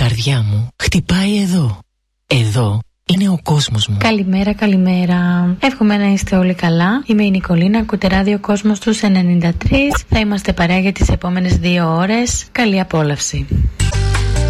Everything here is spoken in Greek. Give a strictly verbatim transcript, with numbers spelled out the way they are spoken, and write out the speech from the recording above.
καρδιά μου χτυπάει εδώ. Εδώ είναι ο κόσμος μου. Καλημέρα, καλημέρα. Εύχομαι να είστε όλοι καλά. Είμαι η Νικολίνα, ακούτε ράδιο Κόσμος τους ενενήντα τρία. Θα είμαστε παρέα για τις επόμενες δύο ώρες. Καλή απόλαυση.